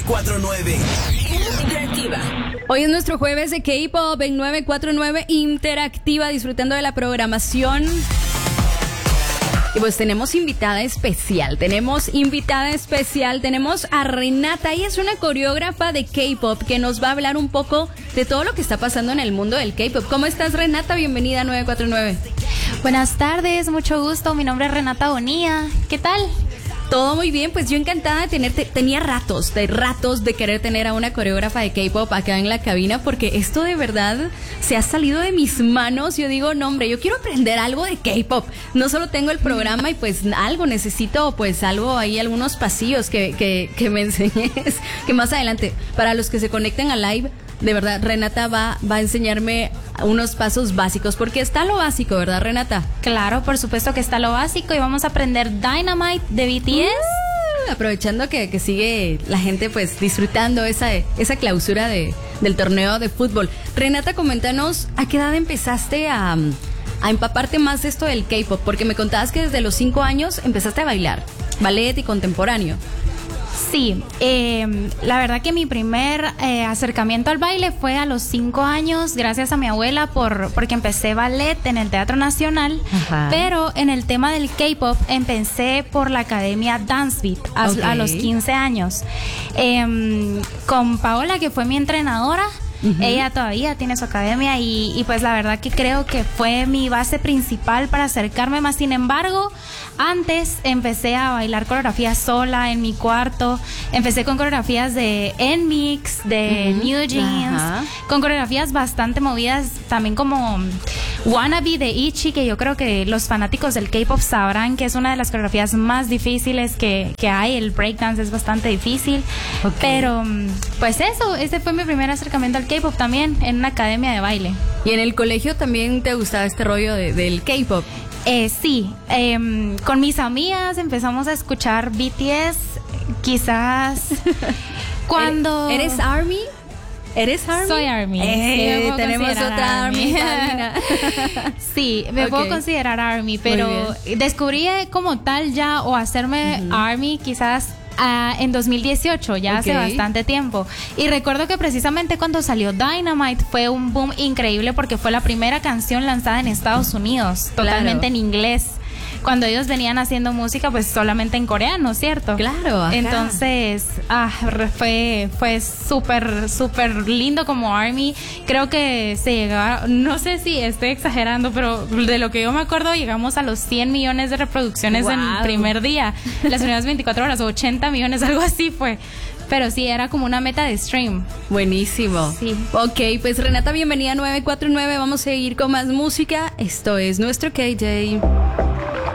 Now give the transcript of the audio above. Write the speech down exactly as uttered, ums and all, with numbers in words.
cuatro nueve. Interactiva. Hoy es nuestro jueves de K-Pop en nueve cuatro nueve Interactiva, disfrutando de la programación. Y pues tenemos invitada especial, tenemos invitada especial, tenemos a Renata, ella es una coreógrafa de K-Pop que nos va a hablar un poco de todo lo que está pasando en el mundo del K-Pop. ¿Cómo estás, Renata? Bienvenida a nueve cuatro nueve. Buenas tardes, mucho gusto, mi nombre es Renata Bonilla, ¿qué tal? Todo muy bien, pues yo encantada de tenerte, tenía ratos, de ratos de querer tener a una coreógrafa de K-Pop acá en la cabina, porque esto de verdad se ha salido de mis manos. Yo digo, no hombre, yo quiero aprender algo de K-Pop, no solo tengo el programa y pues algo necesito, pues algo ahí, algunos pasillos que, que, que me enseñes, que más adelante, para los que se conecten a live, de verdad, Renata va, va a enseñarme unos pasos básicos, porque está lo básico, ¿verdad, Renata? Claro, por supuesto que está lo básico y vamos a aprender Dynamite de B T S. Uh, aprovechando que, que sigue la gente pues disfrutando esa, esa clausura de, del torneo de fútbol. Renata, coméntanos, ¿a qué edad empezaste a, a empaparte más de esto del K-Pop? Porque me contabas que desde los cinco años empezaste a bailar ballet y contemporáneo. Sí, eh, la verdad que mi primer eh, acercamiento al baile fue a los cinco años, gracias a mi abuela, por porque empecé ballet en el Teatro Nacional. Ajá. Pero en el tema del K-Pop empecé por la Academia Dance Beat a, okay. a los quince años. Eh, con Paola, que fue mi entrenadora. Uh-huh. Ella todavía tiene su academia y, y pues la verdad que creo que fue mi base principal para acercarme más. Sin embargo, antes empecé a bailar coreografías sola en mi cuarto. Empecé con coreografías de N-Mix, de uh-huh. New Jeans, uh-huh. con coreografías bastante movidas, también como Wannabe de Ichi, que yo creo que los fanáticos del K-Pop sabrán que es una de las coreografías más difíciles que, que hay. El breakdance es bastante difícil. Okay. Pero pues eso, ese fue mi primer acercamiento al K-Pop también, en una academia de baile. ¿Y en el colegio también te gustaba este rollo de, del K-Pop? Eh, sí, eh, con mis amigas empezamos a escuchar B T S, quizás cuando... ¿Eres ARMY? ¿Eres ARMY? Soy ARMY. Eh, sí, tenemos otra ARMY. Sí, me okay. puedo considerar ARMY, pero descubrí como tal ya, o hacerme uh-huh. ARMY quizás Uh, en dos mil dieciocho, ya okay. hace bastante tiempo. Y recuerdo que precisamente cuando salió Dynamite fue un boom increíble porque fue la primera canción lanzada en Estados Unidos, claro. totalmente en inglés. Cuando ellos venían haciendo música, pues solamente en coreano, ¿cierto? Claro. Ajá. Entonces, ah, fue fue súper, súper lindo como ARMY. Creo que se llegaba, no sé si estoy exagerando, pero de lo que yo me acuerdo, llegamos a los cien millones de reproducciones wow. en el primer día. Las primeras veinticuatro horas, ochenta millones, algo así fue. Pero sí, era como una meta de stream. Buenísimo. Sí. Ok, pues Renata, bienvenida a nueve cuatro nueve. Vamos a seguir con más música. Esto es nuestro K-Day.